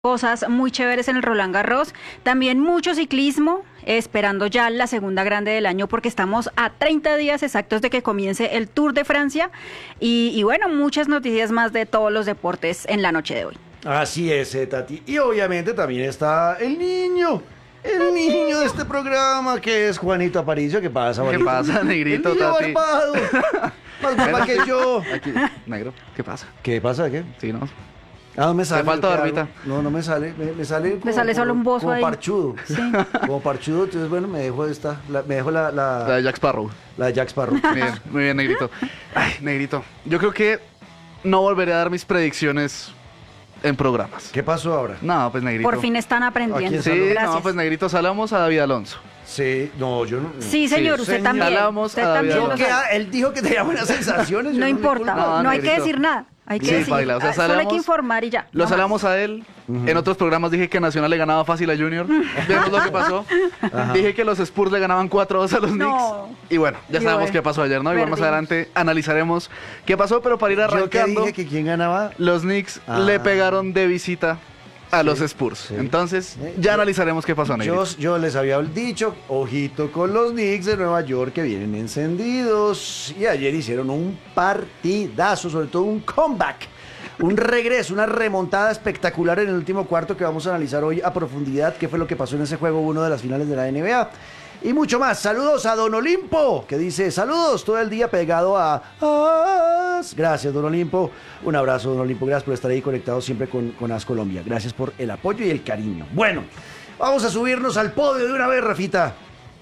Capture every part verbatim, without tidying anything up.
cosas muy chéveres en el Roland Garros, también mucho ciclismo, esperando ya la segunda grande del año porque estamos a treinta días exactos de que comience el Tour de Francia y, y bueno, muchas noticias más de todos los deportes en la noche de hoy. Así es, eh, Tati. Y obviamente también está el niño, el niño de este programa que es Juanito Aparicio. ¿Qué pasa, Juanito? ¿Qué pasa, negrito, el niño Tati? barbado, más guapa que yo. Aquí, negro, ¿qué pasa? ¿Qué pasa? ¿Qué? Sí, ¿no? Ah, no me sale. Te falta ¿qué hago? barbita. No, no me sale. Me, me sale como, Me sale solo un bozo como ahí. parchudo. Sí. Como parchudo, entonces bueno, me dejo esta, la, me dejo la, la, La de Jack Sparrow. la de Jack Sparrow. Muy bien, muy bien, negrito. Ay, negrito, yo creo que no volveré a dar mis predicciones en programas. ¿Qué pasó ahora? No, pues negrito. Por fin están aprendiendo. Aquí Sí, Gracias. no, pues negrito, salamos a David Alonso. Sí, no, yo no. Sí, señor, Sí, usted señor. también. Jalamos Usted a David también Yo lo Alonso. que, sabe. ah, él dijo que tenía buenas sensaciones. yo No le importa, culpo. No, no hay que negrito. decir nada. Hay que Sí, decir. baila, o sea, Ah, solo hay que salamos- informar y ya. Lo no salamos a él. En otros programas dije que Nacional le ganaba fácil a Junior. Vemos lo que pasó. Dije que los Spurs le ganaban cuatro a dos a los No. Knicks. Y bueno, ya Y sabemos bueno, qué pasó ayer, ¿no? Igual más perdimos. adelante analizaremos qué pasó, pero para ir Yo que arrancando, dije que quién ganaba. los Knicks Ah. le pegaron de visita a los Spurs. sí. Entonces, Eh, ya yo- analizaremos qué pasó, negrito. Yo, yo les había dicho, ojito con los Knicks de Nueva York que vienen encendidos. Y ayer hicieron un partidazo, sobre todo un comeback. Un regreso, una remontada espectacular en el último cuarto que vamos a analizar hoy a profundidad. ¿Qué fue lo que pasó en ese juego uno de las finales de la N B A? Y mucho más. Saludos a Don Olimpo, que dice saludos todo el día pegado a... As. Gracias, Don Olimpo. Un abrazo, Don Olimpo. Gracias por estar ahí conectado siempre con, con As Colombia. Gracias por el apoyo y el cariño. Bueno, vamos a subirnos al podio de una vez, Rafita.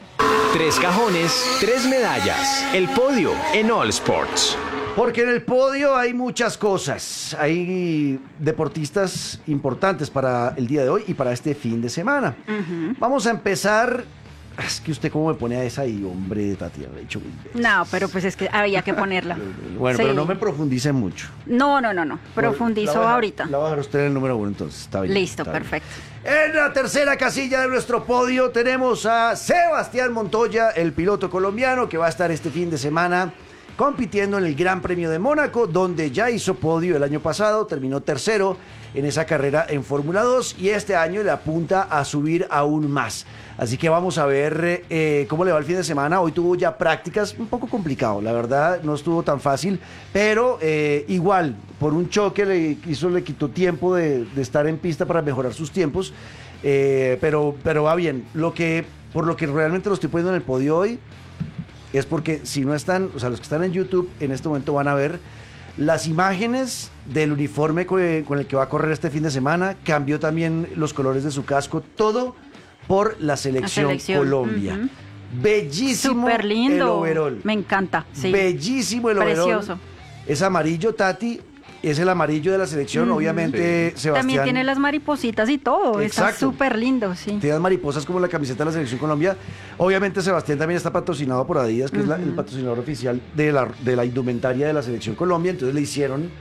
Tres cajones, tres medallas. El podio en All Sports. Porque en el podio hay muchas cosas. Hay deportistas importantes para el día de hoy y para este fin de semana. Vamos a empezar. Es que usted cómo me pone a esa ahí, hombre, Tatiana. Lo he dicho mil veces. No, pero pues es que había que ponerla. Bueno, Sí. pero no me profundice mucho. No, no, no, no. Profundizo La voy a dejar- ahorita. La voy a dejar usted en el número uno, entonces. Está bien. Listo, está bien. perfecto. En la tercera casilla de nuestro podio tenemos a Sebastián Montoya, el piloto colombiano que va a estar este fin de semana compitiendo en el Gran Premio de Mónaco, donde ya hizo podio el año pasado, terminó tercero en esa carrera en Fórmula dos y este año le apunta a subir aún más. Así que vamos a ver eh, cómo le va el fin de semana. Hoy tuvo ya prácticas, un poco complicado, la verdad, no estuvo tan fácil, pero eh, igual, por un choque le hizo, le quitó tiempo de, de estar en pista para mejorar sus tiempos, eh, pero, pero va bien. Lo que, por lo que realmente lo estoy poniendo en el podio hoy es porque si no están, o sea, los que están en YouTube en este momento van a ver las imágenes del uniforme con el, con el que va a correr este fin de semana. Cambió también los colores de su casco, todo por la selección, La selección, Colombia. ujú. Bellísimo Súper lindo. el overol. Me encanta, sí. Bellísimo el Precioso. overol. Es amarillo, Tati. Es el amarillo de la selección. Obviamente, Sebastián. También tiene las maripositas y todo. Está Exacto. súper lindo, sí. Tiene las mariposas como la camiseta de la Selección Colombia. Obviamente Sebastián también está patrocinado por Adidas, que es la- el patrocinador oficial de la, de la indumentaria de la Selección Colombia. Entonces le hicieron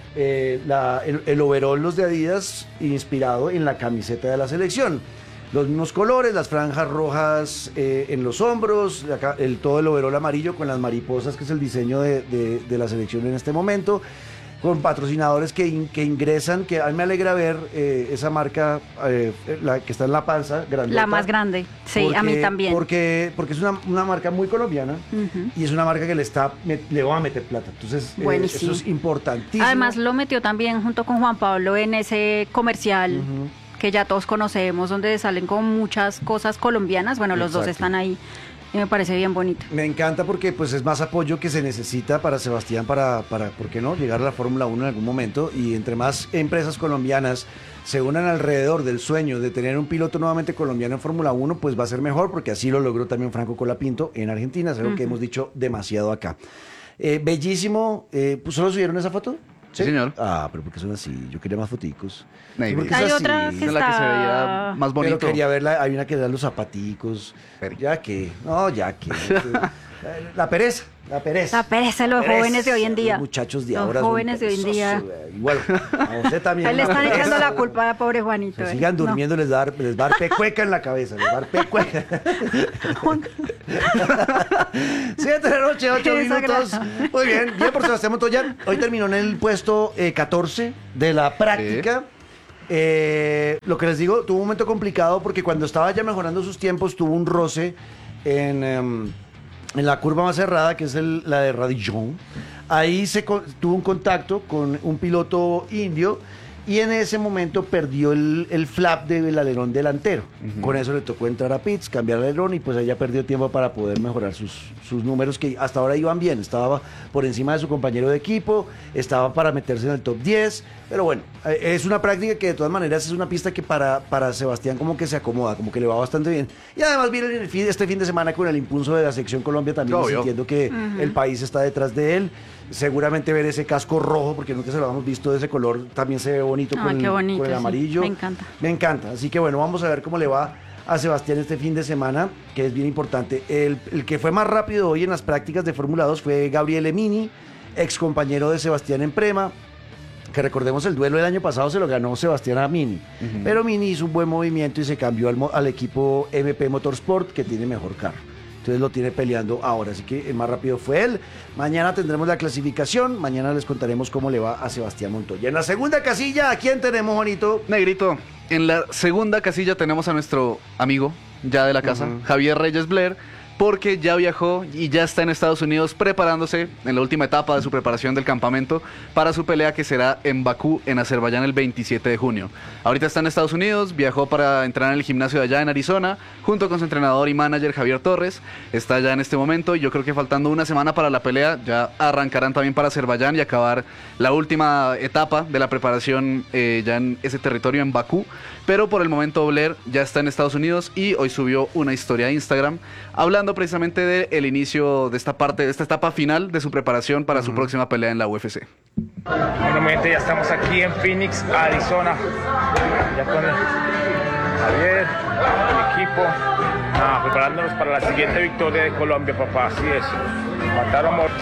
eh, la- el, el overol los de Adidas inspirado en la camiseta de la selección. Los mismos colores, las franjas rojas eh, en los hombros, acá, el, todo el overol amarillo con las mariposas, que es el diseño de, de- de la selección en este momento. Con patrocinadores que, in- que ingresan, que a mí me alegra ver eh, esa marca eh, la que está en la panza, grandota. La más grande. Sí, a mí Porque- también. Porque, porque es una, una marca muy colombiana Ujú. y es una marca que le está me- le va a meter plata. Entonces, eh, Buenísimo. eso es importantísimo. Además lo metió también junto con Juan Pablo en ese comercial que ya todos conocemos, donde salen con muchas cosas colombianas. Bueno, los dos Exacto. están ahí y me parece bien bonito. Me encanta porque pues es más apoyo que se necesita para Sebastián para, para ¿por qué no?, llegar a la Fórmula uno en algún momento, y entre más empresas colombianas se unan alrededor del sueño de tener un piloto nuevamente colombiano en Fórmula uno, pues va a ser mejor, porque así lo logró también Franco Colapinto en Argentina, es algo que hemos dicho demasiado acá. Eh, bellísimo, eh, pues ¿solo subieron esa foto? Sí, señor. Ah, pero ¿por qué son así? Yo quería más foticos. Negro. ¿Por qué es Hay así? otra que Es la que se veía está... más bonito. Pero quería verla, hay una que da los zapaticos. Ya que, no, ya que. La pereza, la pereza. La pereza de los Pereza, jóvenes de hoy en día. Los muchachos de Los ahora. son jóvenes de hoy en día. perezosos, eh. Igual, a usted también. Él le una están pereza. echando la culpa a pobre Juanito. Se eh. sigan No. durmiendo, les, va a dar, les va a dar pecueca en la cabeza, les va a dar pecueca. Siete de la noche, ocho Qué minutos. desagradable. Muy bien, bien por Sebastián Montoya. Hoy terminó en el puesto eh, catorce de la práctica. Eh, lo que les digo, tuvo un momento complicado porque cuando estaba ya mejorando sus tiempos, tuvo un roce en, um, en la curva más cerrada, que es el, la de Radillon. Ahí se co- tuvo un contacto con un piloto indio y en ese momento perdió el, el flap del alerón delantero. Uh-huh. Con eso le tocó entrar a pits, cambiar el alerón y pues ella perdió tiempo para poder mejorar sus, sus números que hasta ahora iban bien. Estaba por encima de su compañero de equipo, estaba para meterse en el top diez, pero bueno, es una práctica que de todas maneras es una pista que para, para Sebastián como que se acomoda, como que le va bastante bien. Y además viene el fin, este fin de semana con el impulso de la sección Colombia también, Obvio. sintiendo que uh-huh. el país está detrás de él. Seguramente ver ese casco rojo, porque nunca se lo habíamos visto de ese color, también se ve bonito, ah, con, qué bonito, con el amarillo. Sí, me encanta. Me encanta. Así que bueno, vamos a ver cómo le va a Sebastián este fin de semana, que es bien importante. El, el que fue más rápido hoy en las prácticas de Fórmula dos fue Gabriel Emini, ex compañero de Sebastián en Prema, que recordemos el duelo del año pasado se lo ganó Sebastián a Mini. Uh-huh. Pero Mini hizo un buen movimiento y se cambió al, al equipo M P Motorsport, que tiene mejor carro. Entonces lo tiene peleando ahora, así que el más rápido fue él. Mañana tendremos la clasificación, mañana les contaremos cómo le va a Sebastián Montoya. En la segunda casilla, ¿a quién tenemos, Juanito? Negrito, en la segunda casilla tenemos a nuestro amigo ya de la casa, uh-huh. Javier Reyes Blair, porque ya viajó y ya está en Estados Unidos preparándose en la última etapa de su preparación del campamento para su pelea que será en Bakú, en Azerbaiyán, el veintisiete de junio. Ahorita está en Estados Unidos, viajó para entrenar en el gimnasio de allá en Arizona, junto con su entrenador y manager Javier Torres. Está allá en este momento y yo creo que faltando una semana para la pelea, ya arrancarán también para Azerbaiyán y acabar la última etapa de la preparación eh, ya en ese territorio, en Bakú. Pero por el momento Blair ya está en Estados Unidos y hoy subió una historia a Instagram hablando precisamente del inicio de esta parte, de esta etapa final de su preparación para uh-huh. su próxima pelea en la U F C. Bueno, mi gente, ya estamos aquí en Phoenix, Arizona, ya con el Javier, el equipo, ah, preparándonos para la siguiente victoria de Colombia, papá, así es. Mataron amor.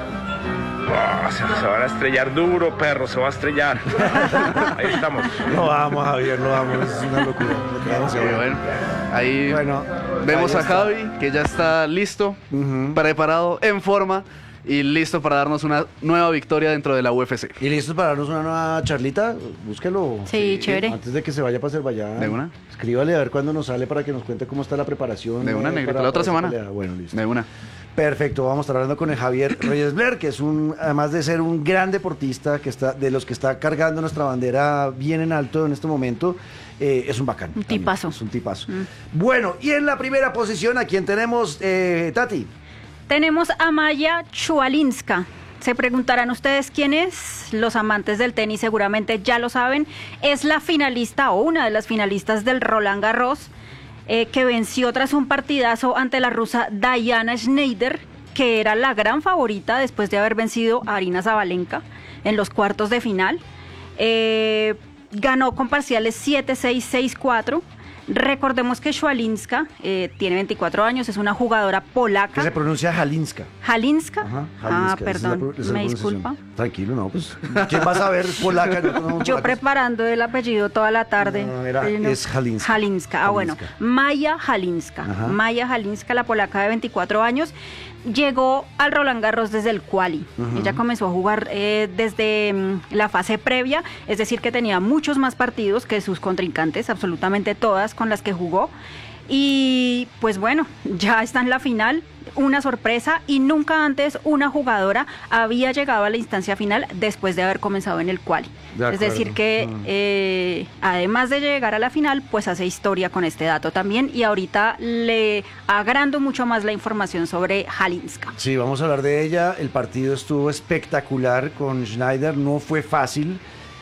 Oh, se, se van a estrellar duro, perro, se va a estrellar. Ahí estamos. Lo vamos, Javier, lo vamos, es una locura. Lo que vamos a ver. Bueno, ahí bueno, vemos ahí a Javi, que ya está listo, uh-huh. preparado, en forma y listo para darnos una nueva victoria dentro de la U F C. ¿Y listo para darnos una nueva charlita? Búsquelo. Sí, sí, chévere. Antes de que se vaya para Azerbaiyán. ¿De una? Escríbale a ver cuándo nos sale para que nos cuente cómo está la preparación. De una, eh, negrito, para, la otra para semana. Bueno, listo. De una. Perfecto, vamos a estar hablando con el Javier Reyes Blair, que es un, además de ser un gran deportista, que está, de los que está cargando nuestra bandera bien en alto en este momento, eh, es un bacán. Un tipazo. Es un tipazo. Mm. Bueno, y en la primera posición, ¿a quién tenemos, eh, Tati? Tenemos a Maya Chualinska. Se preguntarán ustedes quién es. Los amantes del tenis seguramente ya lo saben. Es la finalista o una de las finalistas del Roland Garros, eh, que venció tras un partidazo ante la rusa Diana Schneider, que era la gran favorita después de haber vencido a Aryna Sabalenka en los cuartos de final. Eh, ganó con parciales siete seis, seis cuatro. Recordemos que Chualinska eh, tiene veinticuatro años, es una jugadora polaca. Que se pronuncia Jalinska. ¿Jalinska? Ajá, ah, Jalinska. perdón, Esa es la, esa es la me disculpa. Tranquilo, no, pues, ¿quién va a saber polaca? No, no, Yo polacas. preparando el apellido toda la tarde. No, era, Eh, no. es Jalinska. Jalinska, ah, bueno, Jalinska. Maya Jalinska. Ajá. Maya Jalinska, la polaca de veinticuatro años, llegó al Roland Garros desde el quali. Uh-huh. Ella comenzó a jugar eh, desde mm, la fase previa, es decir, que tenía muchos más partidos que sus contrincantes, absolutamente todas con las que jugó. Y pues bueno, ya está en la final, una sorpresa, y nunca antes una jugadora había llegado a la instancia final después de haber comenzado en el quali. Es decir que uh-huh. eh, además de llegar a la final, pues hace historia con este dato también, y ahorita le agrando mucho más la información sobre Jalinska. Sí, vamos a hablar de ella. El partido estuvo espectacular con Schneider, no fue fácil.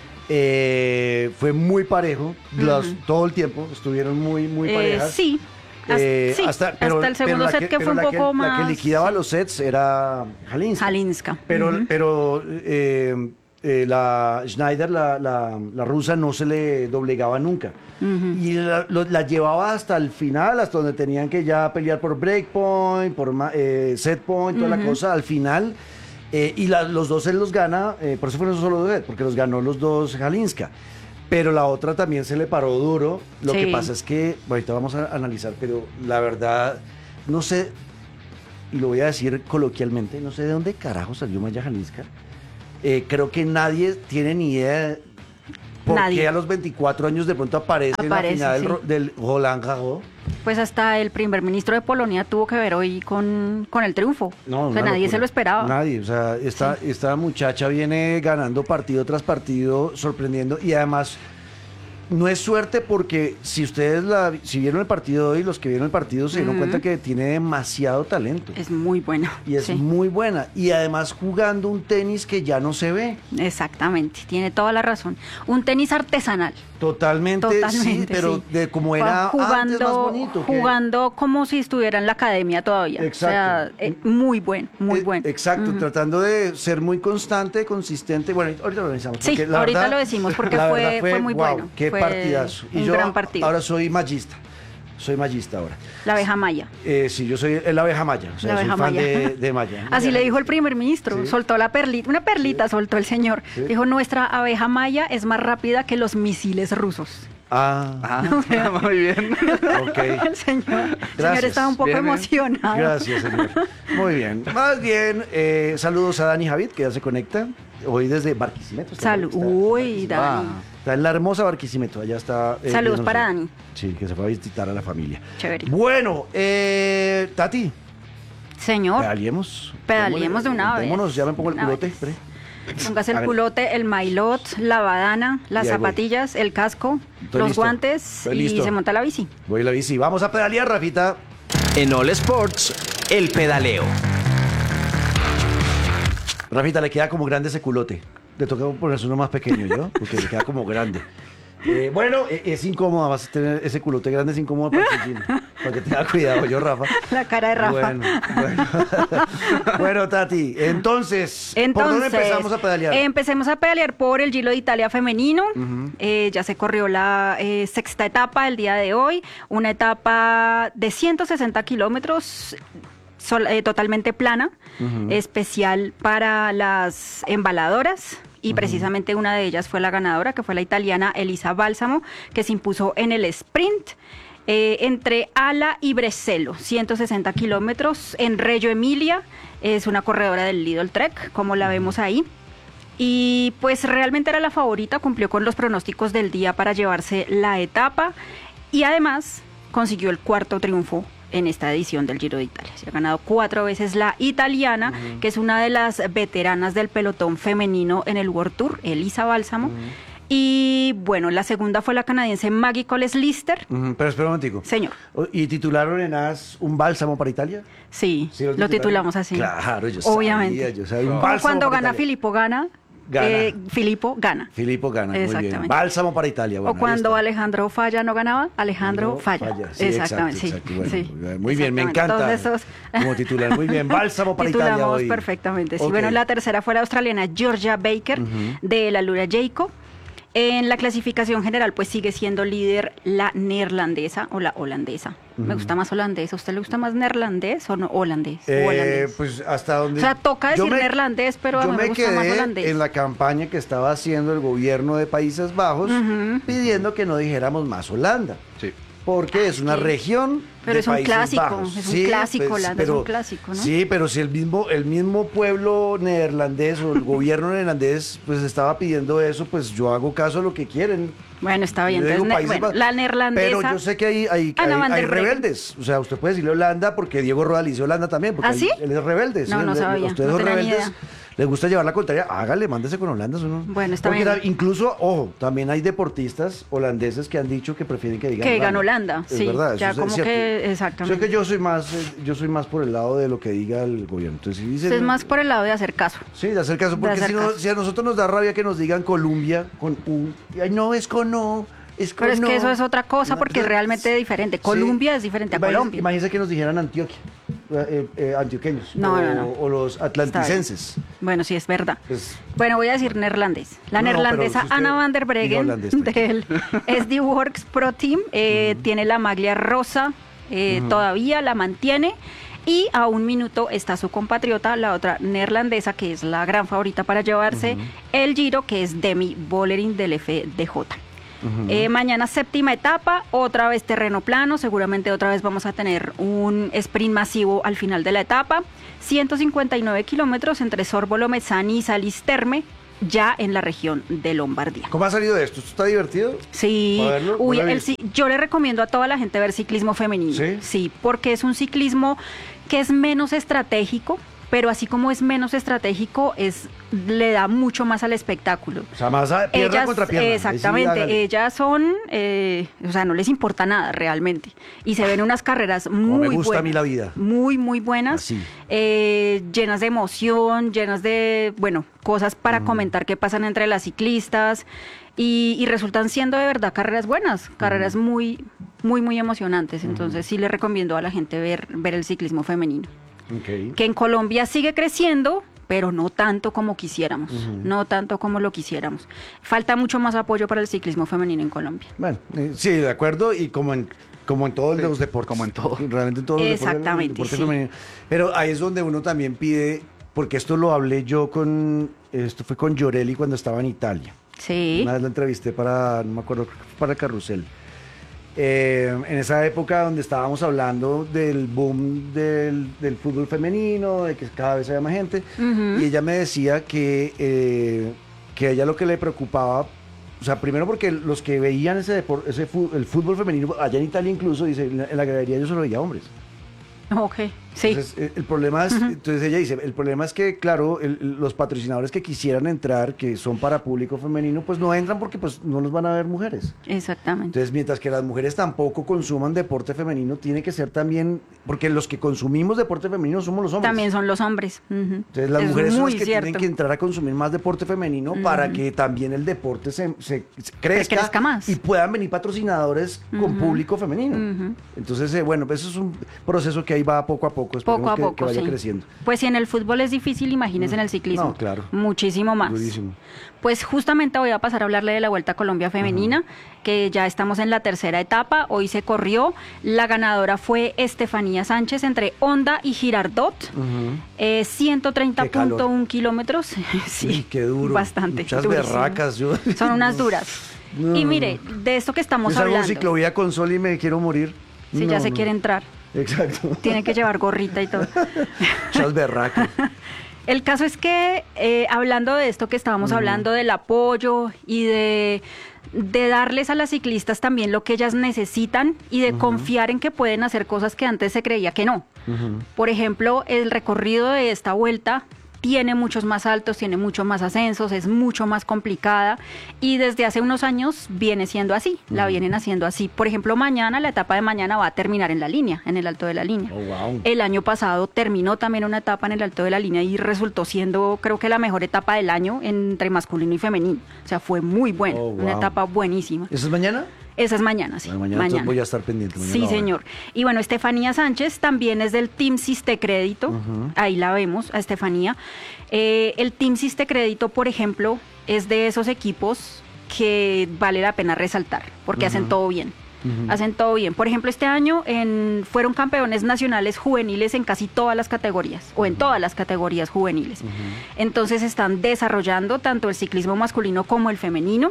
Eh, fue muy parejo, los, uh-huh. todo el tiempo estuvieron muy muy parejas. Eh, sí, hasta, eh, sí, hasta, pero, hasta el segundo set que, que fue un poco que, más. La que liquidaba sí. los sets era Jalinska. Jalinska. Pero, uh-huh. pero eh, eh, la Schneider, la, la, la rusa, no se le doblegaba nunca. Uh-huh. Y la, lo, la llevaba hasta el final, hasta donde tenían que ya pelear por breakpoint, por eh, set point, toda uh-huh. la cosa. Al final. Eh, y la, los dos él los gana, eh, por eso fueron solo dos, porque los ganó los dos Jalinska. Pero la otra también se le paró duro. Lo sí. que pasa es que, bueno, ahorita vamos a analizar, pero la verdad, no sé, y lo voy a decir coloquialmente, no sé de dónde carajo salió Maya Jalinska. Eh, creo que nadie tiene ni idea ¿Por Nadie. qué a los veinticuatro años de pronto aparece, Aparece, en la final sí. del, ro- del Roland Garros? Pues hasta el primer ministro de Polonia tuvo que ver hoy con, con el triunfo. No, o sea, una nadie locura. se lo esperaba. Nadie, o sea, esta, esta muchacha viene ganando partido tras partido, sorprendiendo, y además no es suerte porque si ustedes la, si vieron el partido hoy, los que vieron el partido se dieron Ujú. cuenta que tiene demasiado talento. Es muy bueno. Y es sí. muy buena. Y además jugando un tenis que ya no se ve. Exactamente, tiene toda la razón. Un tenis artesanal. Totalmente, sí, Totalmente, pero sí. de como era jugando, antes más bonito. que- jugando como si estuviera en la academia todavía. Exacto. O sea, eh, muy buen, muy Eh, bueno. Exacto, Ujú. tratando de ser muy constante, consistente. Bueno, ahorita lo revisamos. Sí, porque la ahorita verdad- lo decimos porque la fue- verdad fue muy guau, bueno. Qué Fue partidazo. Y un yo gran partido. ahora soy mallista. Soy mallista ahora. La abeja maya. Eh, sí, yo soy la abeja maya. O sea, La soy abeja fan maya. de, de Maya. Así le dijo el primer ministro, Sí. soltó la perlita, una perlita soltó el señor. Sí. Dijo, nuestra abeja maya es más rápida que los misiles rusos. Ah, Ah, muy bien. ok. El señor, el señor Gracias. estaba un poco Bien, bien. emocionado. Gracias, señor. Muy bien. Más bien, eh, saludos a Dani Javid, que ya se conecta. Hoy desde Barquisimeto. está- Salud. está- Uy, está- Dani. Está en la hermosa Barquisimeto. Allá está. eh, Saludos viéndonos. para Dani. Sí, que se fue a visitar a la familia. Chévere. Bueno, eh, Tati, Señor, pedaliemos. Pedaleemos de una vez. Démonos, ya me pongo el Una culote. vez. espere. póngase A el ver. culote, el maillot, la badana, las Y ahí voy. zapatillas, el casco, Estoy los listo. guantes Estoy y listo. se monta la bici. Voy a la bici. Vamos a pedalear, Rafita. En All Sports, el pedaleo. Rafita, le queda como grande ese culote. Le toca ponerse uno más pequeño, ¿yo? Porque le queda como grande. Eh, bueno, eh, es incómodo, vas a tener ese culote grande, es incómodo para el jean. Para que tenga cuidado, yo, Rafa. La cara de Rafa. Bueno, bueno. Bueno, Tati, entonces, ¿por Entonces, dónde empezamos a pedalear? Empecemos a pedalear por el Giro de Italia femenino. Eh, ya se corrió la eh, sexta etapa el día de hoy. Una etapa de ciento sesenta kilómetros. sol- eh, totalmente plana, especial para las embaladoras. Y precisamente una de ellas fue la ganadora, que fue la italiana Elisa Balsamo, que se impuso en el sprint. Eh, entre Ala y Brescello, ciento sesenta kilómetros. En Reggio Emilia, es una corredora del Lidl Trek, como la vemos ahí. Y pues realmente era la favorita, cumplió con los pronósticos del día para llevarse la etapa. Y además consiguió el cuarto triunfo en esta edición del Giro de Italia. Se ha ganado cuatro veces la italiana, uh-huh. que es una de las veteranas del pelotón femenino en el World Tour, Elisa Balsamo. Uh-huh. Y bueno, la segunda fue la canadiense Maggie Coles-Lister. Uh-huh. Pero espera un momentico. Señor. ¿Y titularon en As un bálsamo para Italia? Sí, ¿Sí lo, lo titulamos así. Claro, yo Obviamente. sabía, yo sabía. Un Como cuando para gana Italia. Filippo gana. Gana. Eh, Filippo gana. Filippo gana, muy Exactamente. bien. Bálsamo para Italia. Bueno, o cuando ahí está. Alejandro Falla no ganaba, Alejandro No, falla. Sí, exactamente, exacto, sí. exacto. Bueno, sí. muy bien, me Exactamente. encanta. Todos esos- Como titular, muy bien. Bálsamo para Italia Titulamos hoy. perfectamente. Sí. Ok. Bueno, la tercera fue la australiana Georgia Baker Ujú. de la Lura Jayco. En la clasificación general, pues sigue siendo líder la neerlandesa o la holandesa. Me gusta más holandesa. ¿A usted le gusta más neerlandés o no holandés? O Eh, holandés. pues hasta donde. O sea, toca Yo decir me- neerlandés, pero a yo mí me me gusta más quedé holandés. en la campaña que estaba haciendo el gobierno de Países Bajos Ujú. pidiendo que no dijéramos más Holanda. Sí. Porque es una sí. región Pero de es un Países clásico, Bajos. es un clásico, Holanda es un clásico, ¿no? Sí, pero si el mismo, el mismo pueblo neerlandés o el gobierno neerlandés pues estaba pidiendo eso, pues yo hago caso a lo que quieren. Bueno, está bien. Yo digo Entonces, ne- Países bueno, Bajos. la neerlandesa. Pero yo sé que hay, hay, Ana hay- Van der hay Breggen. rebeldes. O sea, usted puede decirle Holanda porque Diego Roda le dice Holanda también. Porque ¿Ah, él- sí? él, es rebelde. No, sí, no él- sabía, Ustedes no son tenía ni rebeldes. idea. Les gusta llevar la contraria, hágale, mándese con Holanda. Eso no. Bueno, está Porque bien. era- incluso, ojo, también hay deportistas holandeses que han dicho que prefieren que digan Que digan Holanda, Es sí, verdad, eso ya es como cierto. que- exactamente. Sé que yo soy más, eh, yo soy más por el lado de lo que diga el gobierno. Entonces, si dicen, Usted es más por el lado de hacer caso. Sí, de hacer caso, de porque hacer si, no- caso. si a nosotros nos da rabia que nos digan Colombia con U, ay, no, es con O, es con Pero es O. que eso es otra cosa No, porque es entonces, realmente diferente. Colombia es diferente a Imagínese- Colombia. Imagínese que nos dijeran Antioquia, eh, eh, antioqueños, No, o, no, no. o los atlanticenses. Bueno, sí, es verdad. Pues, Bueno, voy a decir neerlandés. La No, neerlandesa pero si usted Ana Van der diga Breggen holandés, del S D Works Pro Team eh, tiene la maglia rosa, eh, todavía la mantiene. Y a un minuto está su compatriota, la otra neerlandesa, que es la gran favorita para llevarse el Giro, que es Demi Vollering del F D J. Eh, mañana séptima etapa, otra vez terreno plano, seguramente otra vez vamos a tener un sprint masivo al final de la etapa, ciento cincuenta y nueve kilómetros entre Sorbolo Mezzani y Salis Terme, ya en la región de Lombardía. ¿Cómo ha salido de esto? ¿Esto está divertido? Sí, ¿Para verlo? uy, ¿No lo he el ci- yo le recomiendo a toda la gente ver ciclismo femenino. ¿Sí? Sí, porque es un ciclismo que es menos estratégico, pero así como es menos estratégico, es le da mucho más al espectáculo. O sea, más a pierna Ellas, contra pierna. Ahí sí, exactamente, hágale. ellas son, eh, o sea, no les importa nada realmente. Y se ven unas carreras muy me gusta buenas. a mí la vida. Muy, muy buenas. Así. eh, llenas de emoción, llenas de, bueno, cosas para comentar que pasan entre las ciclistas. Y, y resultan siendo de verdad carreras buenas, carreras muy, muy, muy emocionantes. Entonces sí le recomiendo a la gente ver, ver el ciclismo femenino. Ok. Que en Colombia sigue creciendo, pero no tanto como quisiéramos, no tanto como lo quisiéramos. Falta mucho más apoyo para el ciclismo femenino en Colombia. Bueno, eh, sí, de acuerdo, y como en, como en todos los deportes. como en todo. Realmente en todos los deportes. Exactamente, el deporte sí. femenino. Pero ahí es donde uno también pide, porque esto lo hablé yo con, esto fue con Llorelli cuando estaba en Italia. Sí. Una vez la entrevisté para, no me acuerdo, creo que fue para Carrusel. Eh, en esa época donde estábamos hablando del boom del, del fútbol femenino, de que cada vez había más gente, Ujú. y ella me decía que, eh, que a ella lo que le preocupaba, o sea, primero porque los que veían ese deporte, ese fu- el fútbol femenino, allá en Italia incluso, dice, en la, en la galería yo solo veía hombres. Ok, sí. Entonces, eh, el problema es, entonces ella dice, el problema es que, claro, el- el- los patrocinadores que quisieran entrar, que son para público femenino, pues no entran porque pues no los van a ver mujeres. Exactamente. Entonces, mientras que las mujeres tampoco consuman deporte femenino, tiene que ser también, porque los que consumimos deporte femenino somos los hombres. También son los hombres. Ujú. Entonces, las Es mujeres son muy las que cierto. tienen que entrar a consumir más deporte femenino para que también el deporte se, se- se crezca, crezca más. y puedan venir patrocinadores con público femenino. Ujú. Entonces, eh, bueno, eso es un proceso que ahí va poco a poco, esperemos Poco a que, poco, que vaya sí. creciendo. Pues si en el fútbol es difícil, imagínense en el ciclismo. No, claro. Muchísimo más. Durísimo. Pues justamente voy a pasar a hablarle de la Vuelta a Colombia femenina, que ya estamos en la tercera etapa. Hoy se corrió. La ganadora fue Estefanía Sánchez entre Honda y Girardot. Eh, ciento treinta Qué calor. punto uno kilómetros. Sí, Uy, qué duro. Bastante. Muchas durísimo. berracas. Yo... Son unas duras. No, y no, mire, de esto que Yo estamos salgo en hablando, ciclovía con sol y me quiero morir. si No, ya se no. quiere entrar, Exacto. tiene que llevar gorrita y todo. Muchas berracas. El caso es que, eh, hablando de esto que estábamos hablando, del apoyo y de, de darles a las ciclistas también lo que ellas necesitan y de confiar en que pueden hacer cosas que antes se creía que no. Por ejemplo, el recorrido de esta vuelta tiene muchos más altos, tiene mucho más ascensos, es mucho más complicada y desde hace unos años viene siendo así, la vienen haciendo así. Por ejemplo, mañana, la etapa de mañana va a terminar en la línea, en el alto de la línea. Oh, wow. El año pasado terminó también una etapa en el alto de la línea y resultó siendo, creo que la mejor etapa del año entre masculino y femenino. O sea, fue muy buena, Oh, una wow. etapa buenísima. ¿Eso es mañana? Esa es mañana, sí. Bueno, mañana, entonces voy a estar pendiente. mañana Sí, la voy a ver. señor. Y bueno, Estefanía Sánchez también es del Team Siste Crédito. Ahí la vemos, a Estefanía. Eh, el Team Siste Crédito, por ejemplo, es de esos equipos que vale la pena resaltar, porque hacen todo bien. Hacen todo bien. Por ejemplo, este año en, fueron campeones nacionales juveniles en casi todas las categorías, o en todas las categorías juveniles. Entonces están desarrollando tanto el ciclismo masculino como el femenino.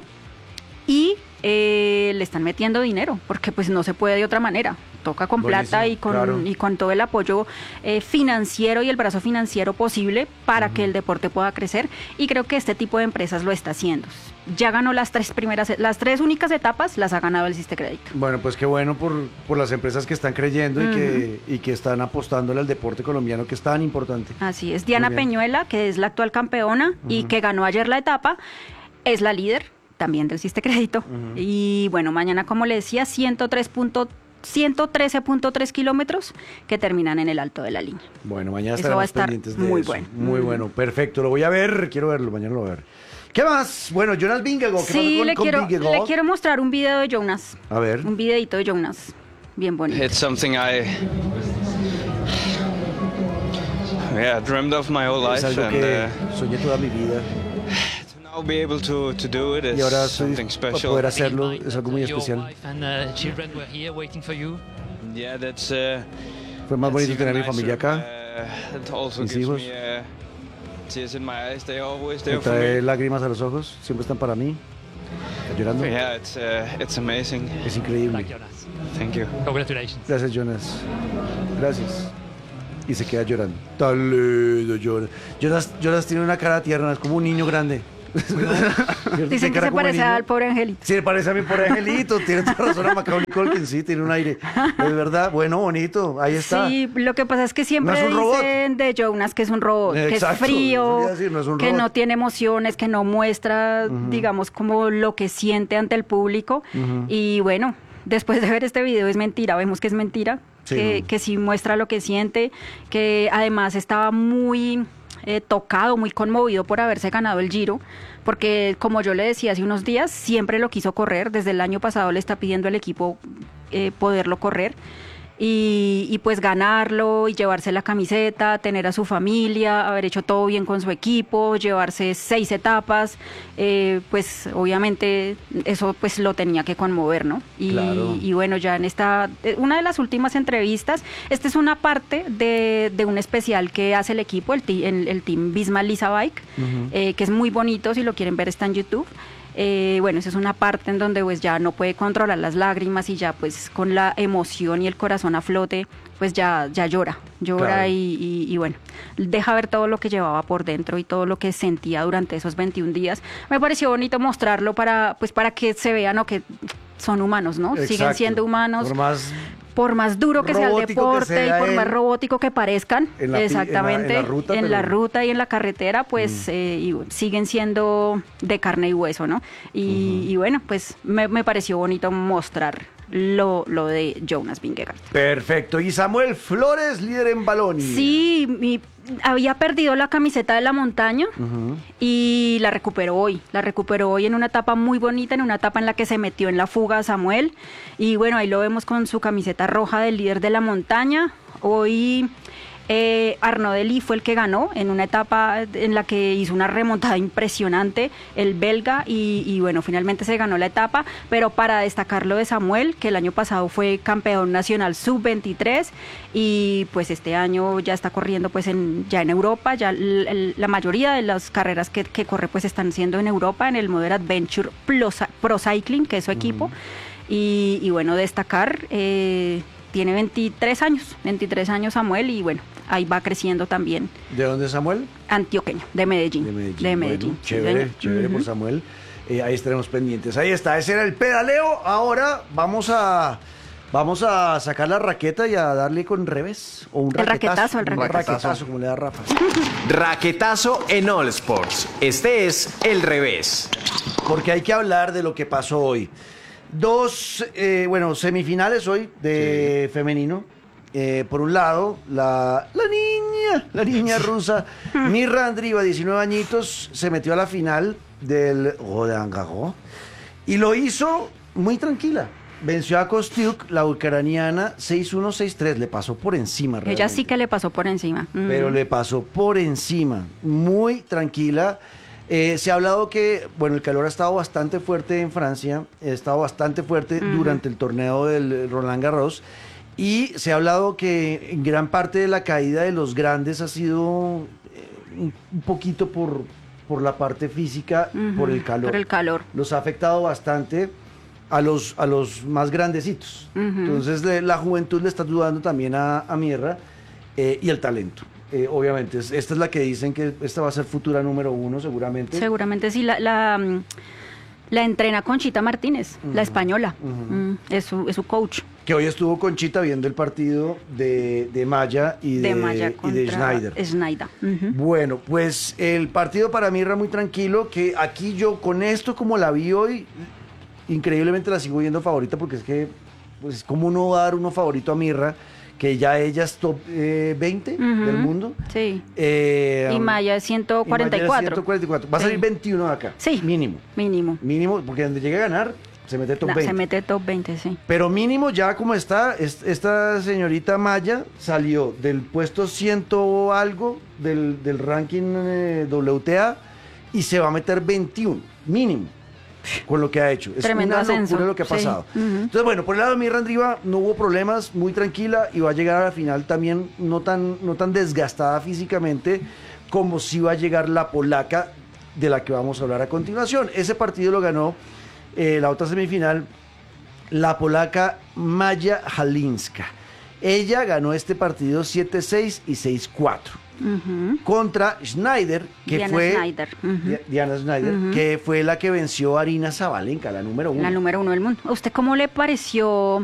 Y eh, le están metiendo dinero, porque pues no se puede de otra manera. Toca con Buenísimo, plata y con, claro. y con todo el apoyo eh, financiero y el brazo financiero posible para que el deporte pueda crecer. Y creo que este tipo de empresas lo está haciendo. Ya ganó las tres primeras, las tres únicas etapas, las ha ganado el Siste Crédito. Bueno, pues qué bueno por, por las empresas que están creyendo y, que, y que están apostándole al deporte colombiano, que es tan importante. Así es. Diana Muy bien. Peñuela, que es la actual campeona y que ganó ayer la etapa, es la líder también del Siste Crédito. Y bueno, mañana, como le decía, ciento tres punto ciento trece punto tres kilómetros que terminan en el alto de la línea. Bueno, mañana Eso va a estaremos estar pendientes de muy eso. bueno. Muy Mm. bueno, perfecto. Lo voy a ver, quiero verlo, mañana lo voy a ver. ¿Qué más? Bueno, Jonas Vingegaard. ¿Qué Sí, pasó con, le con quiero, Vingegaard? le quiero mostrar un video de Jonas. A ver. Un videito de Jonas. Bien bonito. It's something I yeah dreamed of my whole Es life, algo and que uh, soñé toda mi vida to now be able to to do it y ahora is soy, something para special. poder hacerlo es algo muy especial. And uh, children were here waiting for you. Yeah, that's. Uh, Fue más that's bonito even tener mi nicer. familia acá. Uh, it also Mis gives hijos. me uh, tears in my eyes. They are always there Me for trae me. lágrimas a los ojos, siempre están para mí. Está llorando. Yeah, it's uh, it's amazing. Es increíble. Like Jonas. Thank you. Congratulations. Gracias, Jonas. Gracias. Y se queda llorando. Tan lindo, Jonas. Jonas. Jonas tiene una cara tierna, es como un niño grande. Dicen que se parece al pobre angelito. Sí, le parece a mi pobre angelito. Tiene toda razón a Macaulay Culkin, sí, tiene un aire. Es verdad, bueno, bonito, ahí está. Sí, lo que pasa es que siempre No es un robot. dicen de Jonas que es un robot, Exacto, que es eso frío, le iba a decir, no es un que robot. no tiene emociones, que no muestra, digamos, como lo que siente ante el público. Y bueno, después de ver este video es mentira, vemos que es mentira, Sí, que, no. que sí muestra lo que siente, que además estaba muy eh, tocado, muy conmovido por haberse ganado el Giro, porque como yo le decía hace unos días, siempre lo quiso correr, desde el año pasado le está pidiendo al equipo eh, poderlo correr. Y, y pues ganarlo y llevarse la camiseta, tener a su familia, haber hecho todo bien con su equipo, llevarse seis etapas, eh, pues obviamente eso pues lo tenía que conmover, ¿no? Y, Claro. y bueno, ya en esta, una de las últimas entrevistas, esta es una parte de, de un especial que hace el equipo, el, ti- el, el team Visma Lisa Bike, eh, que es muy bonito, si lo quieren ver está en YouTube. Eh, bueno, esa es una parte en donde pues ya no puede controlar las lágrimas y ya pues con la emoción y el corazón a flote, pues ya, ya llora, llora Claro. y, y- y bueno, deja ver todo lo que llevaba por dentro y todo lo que sentía durante esos veintiún días. Me pareció bonito mostrarlo para, pues para que se vean, ¿no? Que son humanos, ¿no? Siguen Exacto. siendo humanos. Por más Por más duro que sea el robótico que deporte sea y por él, más robótico que parezcan, en la pi- exactamente, en la- en la ruta, en pero- la ruta y en la carretera, pues eh, y bueno, siguen siendo de carne y hueso, ¿no? Y, y bueno, pues me, me pareció bonito mostrar lo, lo de Jonas Vingegaard. perfecto. Y Samuel Flores, líder en Balonia. Sí, mi- había perdido la camiseta de la montaña y la recuperó hoy. La recuperó hoy en una etapa muy bonita, en una etapa en la que se metió en la fuga Samuel. Y bueno, ahí lo vemos con su camiseta roja del líder de la montaña. Hoy eh, Arnaud Delis fue el que ganó en una etapa en la que hizo una remontada impresionante, el belga, y, y bueno, finalmente se ganó la etapa, pero para destacar lo de Samuel, que el año pasado fue campeón nacional sub veintitrés y pues este año ya está corriendo pues en, ya en Europa, ya l- l- la mayoría de las carreras que, que corre pues están siendo en Europa, en el Model Adventure Pro, Pro Cycling, que es su equipo, y, y bueno, destacar... Eh, tiene veintitrés años, veintitrés años Samuel y bueno, ahí va creciendo también. ¿De dónde es Samuel? Antioqueño, de Medellín. De Medellín. De Bueno, Medellín. sí, chévere, señor. chévere por Ujú. Samuel. Eh, ahí estaremos pendientes. Ahí está, ese era el pedaleo. Ahora vamos a vamos a sacar la raqueta y a darle con revés. O un El raquetazo. raquetazo, el Un raquetazo. raquetazo, como le da Rafa. Raquetazo en All Sports. Este es el revés. Porque hay que hablar de lo que pasó hoy. Dos, eh, bueno, semifinales hoy de femenino. Eh, por un lado, la, la niña, la niña rusa, Mirra Andrieva, diecinueve añitos, se metió a la final del Roland Garros y lo hizo muy tranquila. Venció a Kostiuk, la ucraniana, seis uno, seis tres. Le pasó por encima. Ella realmente. sí que le pasó por encima. Ujú. Pero le pasó por encima, muy tranquila. Eh, se ha hablado que, bueno, el calor ha estado bastante fuerte en Francia, ha estado bastante fuerte durante el torneo del Roland Garros, y se ha hablado que en gran parte de la caída de los grandes ha sido eh, un un poquito por, por la parte física, Ujú, por el calor. Por el calor. Los ha afectado bastante a los, a los más grandecitos. Ujú. Entonces le- la juventud le está ayudando también a, a Mirra eh, y el talento. Eh, obviamente, es- esta es la que dicen que esta va a ser futura número uno seguramente. Seguramente sí, la, la, mm, la entrena Conchita Martínez, la española. Mm, es, su, es su coach. Que hoy estuvo Conchita viendo el partido de, de Maya y de, De Maya y contra de Schneider. Schneider. Ujú. Bueno, pues el partido para Mirra muy tranquilo, que aquí yo con esto como la vi hoy, increíblemente la sigo viendo favorita porque es que, pues como uno va a dar uno favorito a Mirra, que ya ella es top eh, veinte Ujú. del mundo. Sí. Eh, Y Maya es ciento y cuarenta y Maya es cuatro. ciento cuarenta y cuatro. Va a salir Sí. veintiuno de acá. Sí. Mínimo. Mínimo. Mínimo, porque donde llegue a ganar, se mete top No, veinte. se mete top veinte, sí. Pero mínimo ya como está, es- esta señorita Maya salió del puesto ciento algo del, del ranking eh, W T A y se va a meter veintiuno, mínimo, con lo que ha hecho. Es Tremendo una ascenso, locura lo que ha sí. pasado. Ujú. Entonces, bueno, por el lado de Mirra Andrieva no hubo problemas, muy tranquila y va a llegar a la final también no tan, no tan desgastada físicamente como si va a llegar la polaca de la que vamos a hablar a continuación. Ese partido lo ganó eh, la otra semifinal, la polaca Maja Halinska. Ella ganó este partido siete seis y seis cuatro. Ujú. contra Schneider, que Diana fue Schneider, ujú. Di- Diana Schneider, Ujú. que fue la que venció a Arina Zabalenka, la número uno. La número uno del mundo. ¿A usted cómo le pareció